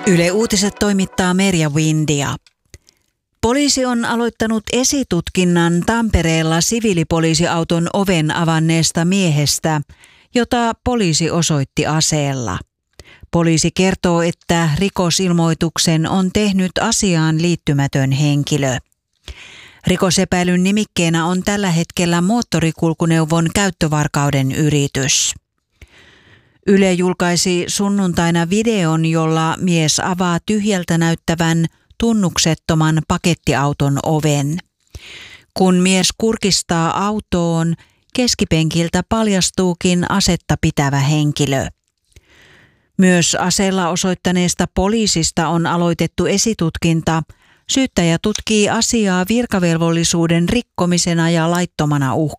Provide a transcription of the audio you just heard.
Yle Uutiset toimittaa Merja Windia. Poliisi on aloittanut esitutkinnan Tampereella siviilipoliisiauton oven avanneesta miehestä, jota poliisi osoitti aseella. Poliisi kertoo, että rikosilmoituksen on tehnyt asiaan liittymätön henkilö. Rikosepäilyn nimikkeenä on tällä hetkellä moottorikulkuneuvon käyttövarkauden yritys. Yle julkaisi sunnuntaina videon, jolla mies avaa tyhjältä näyttävän tunnuksettoman pakettiauton oven. Kun mies kurkistaa autoon, keskipenkiltä paljastuukin asetta pitävä henkilö. Myös aseella osoittaneesta poliisista on aloitettu esitutkinta. Syyttäjä tutkii asiaa virkavelvollisuuden rikkomisena ja laittomana uhkailuna.